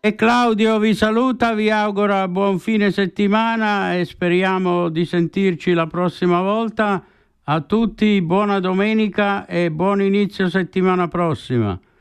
E Claudio vi saluta, vi augura buon fine settimana e speriamo di sentirci la prossima volta. A tutti buona domenica e buon inizio settimana prossima.